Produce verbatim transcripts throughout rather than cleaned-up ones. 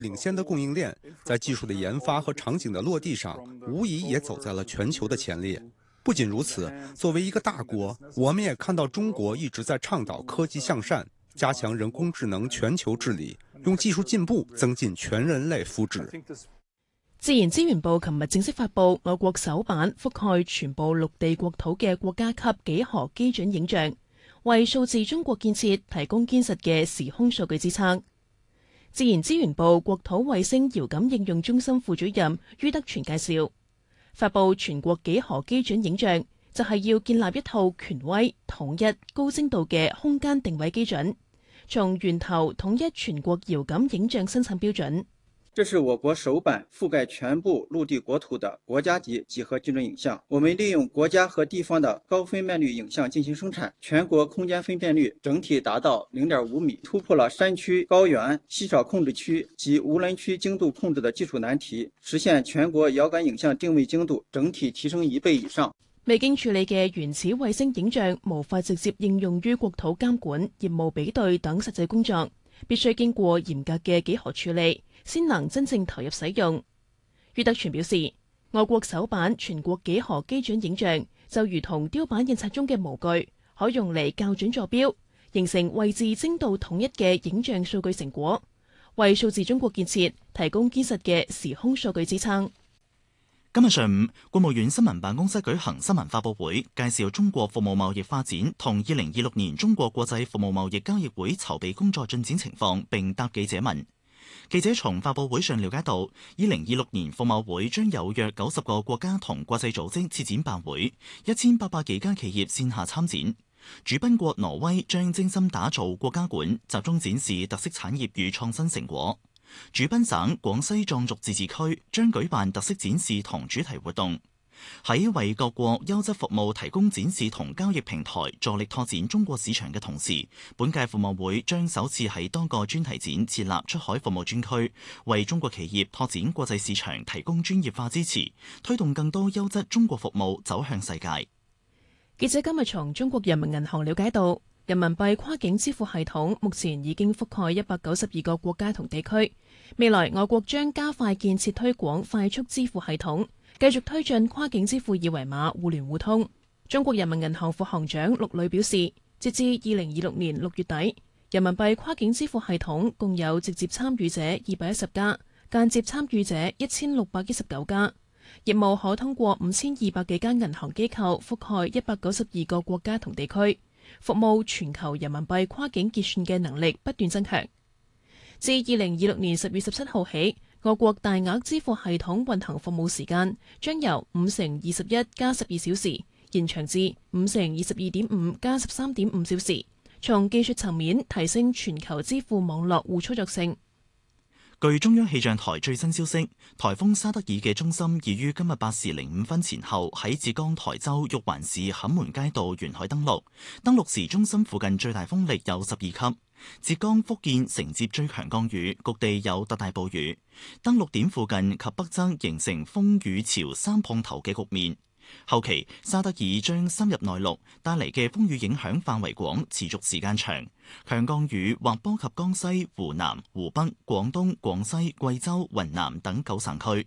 領先的供應鏈，在技術的研發和場景的落地上，無疑也走在了全球的前列。不僅如此，作為一個大國，我們也看到中國一直在倡導科技向善，加強人工智能全球治理，用技術進步增進全人類福祉。 自然資源部琴日正式發布我國首版覆蓋全部陸地國土嘅國家級幾何基準影像，為數字中國建設提供堅實嘅時空數據支撐。自然資源部國土衛星遙感應用中心副主任于德全介紹，發布全國幾何基準影像就係要建立一套權威、統一、高精度嘅空間定位基準，從源頭統一全國遙感影像生產標準。 這是我國首版覆蓋全部陸地國土的國家級幾何基準影像。我們利用國家和地方的高分辨率影像進行生產，全國空間分辨率整體達到零點五米，突破了山區、高原、稀少控制區及無人區精度控制的技術難題，實現全國遙感影像定位精度整體提升一倍以上。 未經處理嘅原始衛星影像無法直接應用於國土監管、業務比對等實際工作，必須經過嚴格嘅幾何處理，先能真正投入使用。于德全表示，我國首版全國幾何基準影像就如同雕版印刷中嘅模具，可用嚟校準坐標，形成位置精度統一嘅影像數據成果，為數字中國建設提供堅實嘅時空數據支撐。 今日上午，國務院新聞辦公室舉行新聞發佈會，介紹中國服務貿易發展同二零二六年中國國際服務貿易交易會籌備工作進展情況，並答記者問。記者從發佈會上了解到，二零二六年服貿會將有約九十個國家同國際組織設展辦會，一千八百幾家企業線下參展。主賓國挪威將精心打造國家館，集中展示特色產業與創新成果。主賓省廣西壯族自治區將舉辦特色展示同主題活動，喺為各國優質服務提供展示同交易平台，助力拓展中國市場嘅同時，本屆服貿會將首次喺多個專題展設立出海服務專區，為中國企業拓展國際市場提供專業化支持，推動更多優質中國服務走向世界。 記者今日從中國人民銀行了解到，人民幣跨境支付系統目前已經覆蓋一百九十二個國家同地區，未來我國將加快建設推廣快速支付系統，繼續推進跨境支付二維碼互聯互通。中國人民銀行副行長陸磊表示，截至二零二六年六月底，人民幣跨境支付系統共有直接參與者二百一十家，間接參與者一千六百一十九家，業務可通過五千二百幾間銀行機構覆蓋一百九十二個國家同地區，服務全球人民幣跨境結算嘅能力不斷增強。自二零二六年十月十七號起，我國大額支付系統運行服務時間將由五乘二十一加十二小時延長至五乘二十二點五加十三點五小時，從技術層面提升全球支付網絡互操作性。 據中央氣象台最新消息，颱風沙德爾嘅中心已於今日八時零五分前後喺浙江台州玉環市坎門街道沿海登陸。登陸時中心附近最大風力有十二級。浙江、福建承接最強降雨，局地有特大暴雨。登陸點附近及北側形成風雨潮三碰頭嘅局面。後期沙德爾將深入內陸，帶嚟嘅風雨影響範圍廣，持續時間長。強降雨或波及江西、湖南、湖北、廣東、廣西、貴州、雲南等九省區。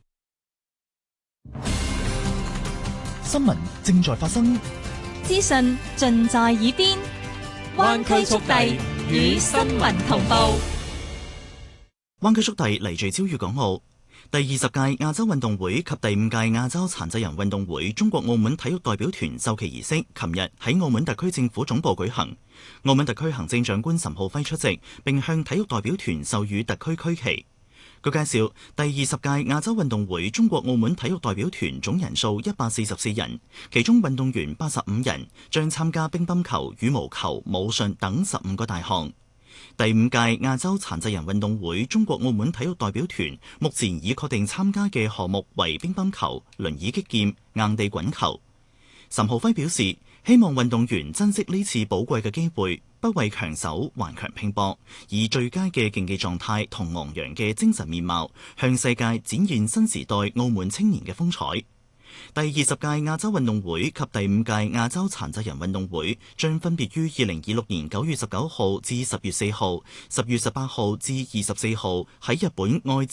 新聞正在發生， 資訊盡在耳邊，灣區速遞與新聞同步。 灣區速遞嚟聚焦粵港澳。第二十屆亞洲運動會及第五屆亞洲殘疾人運動會中國澳門體育代表團授旗儀式，琴日喺澳門特區政府總部舉行。澳門特區行政長官岑浩輝出席，並向體育代表團授予特區區旗。據介紹，第二十屆亞洲運動會中國澳門體育代表團總人數一百四十四人，其中運動員八十五人，將參加乒乓球、羽毛球、武術等十五個大項。第五屆亞洲殘疾人運動會中國澳門體育代表團目前已確定參加嘅項目為乒乓球、輪椅擊劍、硬地滾球。岑浩輝表示，希望運動員珍惜呢次寶貴嘅機會，不畏強手，頑強拼搏，以最佳嘅競技狀態同昂揚嘅精神面貌，向世界展現新時代澳門青年嘅風采。 第二十屆亞洲運動會及第五屆亞洲殘疾人運動會將分別於二零二六年九月十九號至十月四號、十月十八號至二十四號喺日本愛知